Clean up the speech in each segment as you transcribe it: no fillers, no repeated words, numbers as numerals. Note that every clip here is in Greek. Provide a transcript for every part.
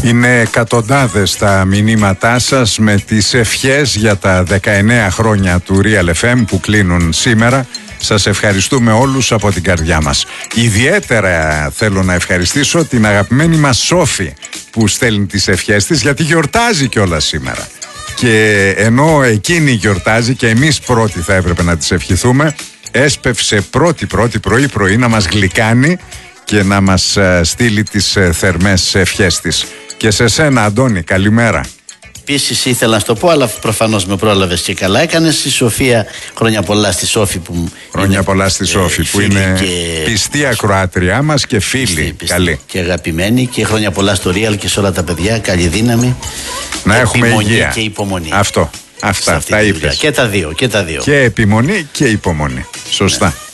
Είναι εκατοντάδες τα μηνύματά σας με τις ευχές για τα 19 χρόνια του Real FM που κλείνουν σήμερα. Σας ευχαριστούμε όλους από την καρδιά μας. Ιδιαίτερα θέλω να ευχαριστήσω την αγαπημένη μας Σόφη που στέλνει τις ευχές της, γιατί γιορτάζει κιόλας σήμερα. Και ενώ εκείνη γιορτάζει και εμείς πρώτοι θα έπρεπε να της ευχηθούμε, έσπευσε πρώτη πρωί να μας γλυκάνει και να μας στείλει τις θερμές ευχές της. Και σε σένα, Αντώνη, καλημέρα. Επίσης ήθελα να σου το πω, αλλά προφανώς με πρόλαβες και καλά έκανες. Η Σοφία, χρόνια πολλά στη Σόφη που χρόνια πολλά στη Σόφη που είναι πιστή ακροάτριά μας και φίλη. Καλή. Και αγαπημένη, και χρόνια πολλά στο Real και σε όλα τα παιδιά. Καλή δύναμη. Να έχουμε υγεία και υπομονή. Αυτά τα είπες. Και τα δύο. Και επιμονή και υπομονή. Σωστά. Ναι.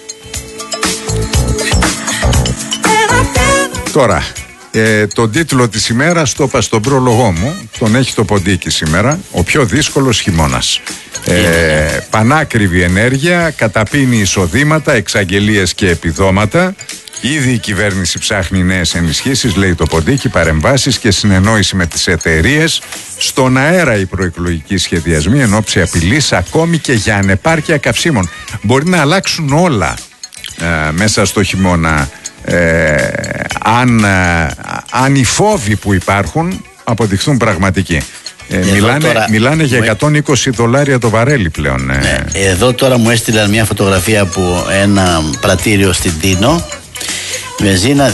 Τώρα, τον τίτλο της ημέρας το είπα στον πρόλογό μου, τον έχει το ποντίκι σήμερα, ο πιο δύσκολος χειμώνας. Πανάκριβη ενέργεια, καταπίνει εισοδήματα, εξαγγελίες και επιδόματα. Ήδη η κυβέρνηση ψάχνει νέες ενισχύσεις, λέει το ποντίκι, παρεμβάσεις και συνεννόηση με τις εταιρείες. Στον αέρα οι προεκλογικοί σχεδιασμοί εν ώψη απειλής ακόμη και για ανεπάρκεια καυσίμων. Μπορεί να αλλάξουν όλα μέσα στο χειμώνα. Αν οι φόβοι που υπάρχουν αποδειχθούν πραγματικοί. Μιλάνε για $120 το βαρέλι πλέον. Ναι. Εδώ τώρα μου έστειλαν μια φωτογραφία από ένα πρατήριο στην Τίνο, βενζίνα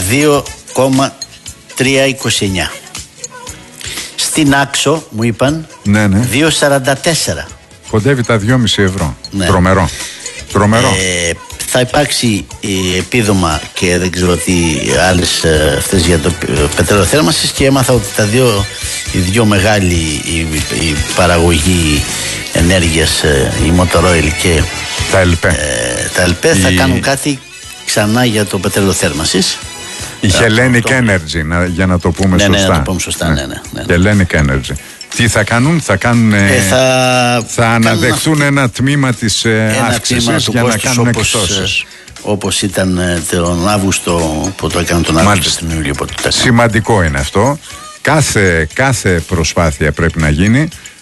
2,329. Στην Άξο μου είπαν 2,44. Κοντεύει τα 2,5 ευρώ. Ναι. Τρομερό. Θα υπάρξει επίδομα και δεν ξέρω τι άλλες αυτές για το πετρέλαιο θέρμανσης, και έμαθα ότι οι δύο μεγάλοι η παραγωγή ενέργειας, η Motor Oil και τα ΕΛΠΕ θα κάνουν κάτι ξανά για το πετρέλαιο θέρμανσης. Η Hellenic Energy, για να το πούμε σωστά. Ναι, να το πούμε σωστά, ναι. Hellenic Energy. Τι θα κάνουν, θα αναδεχθούν ένα τμήμα της αύξησης για να κάνουν εκπτώσεις. Όπως ήταν τον Αύγουστο που το έκαναν τον Αύγουστο στην Ιούλιο. Σημαντικό είναι αυτό. Κάθε προσπάθεια πρέπει να γίνει